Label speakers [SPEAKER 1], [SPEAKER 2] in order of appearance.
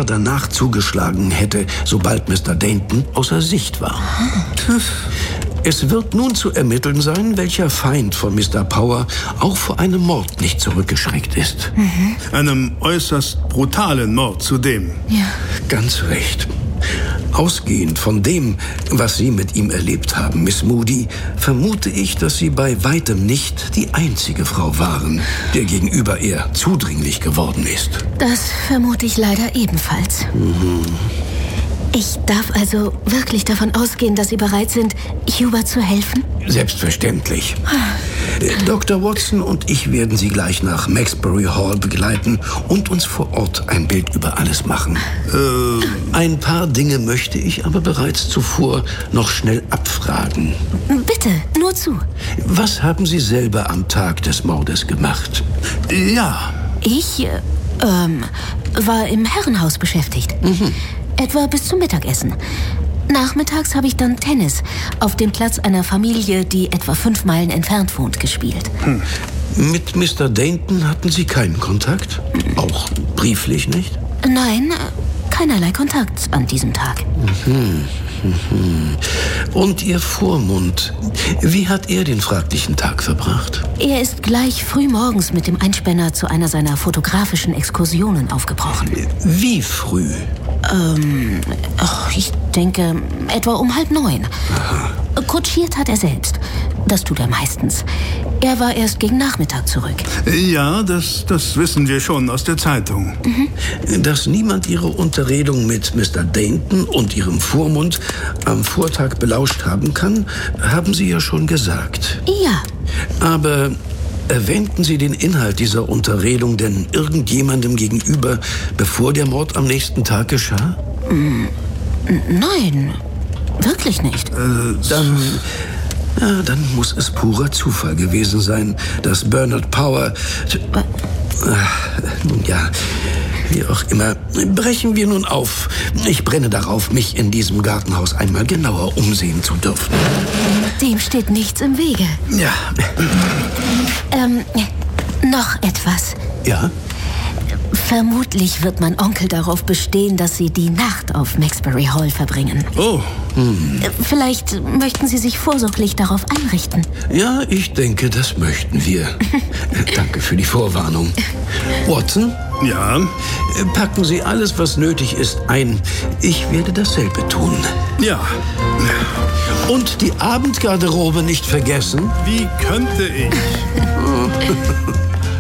[SPEAKER 1] unmittelbar danach zugeschlagen hätte, sobald Mr. Dainton außer Sicht war. Es wird nun zu ermitteln sein, welcher Feind von Mr. Power auch vor einem Mord nicht zurückgeschreckt ist.
[SPEAKER 2] Einem äußerst brutalen Mord zudem.
[SPEAKER 3] Ja.
[SPEAKER 1] Ganz recht. Ausgehend von dem, was Sie mit ihm erlebt haben, Miss Moody, vermute ich, dass Sie bei weitem nicht die einzige Frau waren, der gegenüber er zudringlich geworden ist.
[SPEAKER 3] Das vermute ich leider ebenfalls. Ich darf also wirklich davon ausgehen, dass Sie bereit sind, Hubert zu helfen?
[SPEAKER 1] Selbstverständlich. Dr. Watson und ich werden Sie gleich nach Maxbury Hall begleiten und uns vor Ort ein Bild über alles machen. Ein paar Dinge möchte ich aber bereits zuvor noch schnell abfragen.
[SPEAKER 3] Bitte, nur zu.
[SPEAKER 1] Was haben Sie selber am Tag des Mordes gemacht?
[SPEAKER 2] Ja.
[SPEAKER 3] Ich war im Herrenhaus beschäftigt. Etwa bis zum Mittagessen. Nachmittags habe ich dann Tennis auf dem Platz einer Familie, die etwa 5 Meilen entfernt wohnt, gespielt.
[SPEAKER 1] Mit Mr. Dainton hatten Sie keinen Kontakt? Auch brieflich nicht?
[SPEAKER 3] Nein, keinerlei Kontakt an diesem Tag.
[SPEAKER 1] Und Ihr Vormund, wie hat er den fraglichen Tag verbracht?
[SPEAKER 3] Er ist gleich früh morgens mit dem Einspänner zu einer seiner fotografischen Exkursionen aufgebrochen.
[SPEAKER 1] Wie früh?
[SPEAKER 3] Ich denke, etwa um 8:30. Kutschiert hat er selbst. Das tut er meistens. Er war erst gegen Nachmittag zurück.
[SPEAKER 2] Ja, das wissen wir schon aus der Zeitung.
[SPEAKER 1] Dass niemand Ihre Unterredung mit Mr. Dainton und Ihrem Vormund am Vortag belauscht haben kann, haben Sie ja schon gesagt.
[SPEAKER 3] Ja.
[SPEAKER 1] Aber erwähnten Sie den Inhalt dieser Unterredung denn irgendjemandem gegenüber, bevor der Mord am nächsten Tag geschah?
[SPEAKER 3] Nein, wirklich nicht.
[SPEAKER 1] Dann muss es purer Zufall gewesen sein, dass Bernard Power... Nun ja, wie auch immer. Brechen wir nun auf. Ich brenne darauf, mich in diesem Gartenhaus einmal genauer umsehen zu dürfen.
[SPEAKER 3] Dem steht nichts im Wege.
[SPEAKER 1] Ja.
[SPEAKER 3] Noch etwas.
[SPEAKER 1] Ja?
[SPEAKER 3] Vermutlich wird mein Onkel darauf bestehen, dass Sie die Nacht auf Maxbury Hall verbringen.
[SPEAKER 2] Oh.
[SPEAKER 3] Vielleicht möchten Sie sich vorsorglich darauf einrichten.
[SPEAKER 1] Ja, ich denke, das möchten wir. Danke für die Vorwarnung. Watson?
[SPEAKER 2] Ja?
[SPEAKER 1] Packen Sie alles, was nötig ist, ein. Ich werde dasselbe tun.
[SPEAKER 2] Ja.
[SPEAKER 1] Und die Abendgarderobe nicht vergessen.
[SPEAKER 2] Wie könnte ich?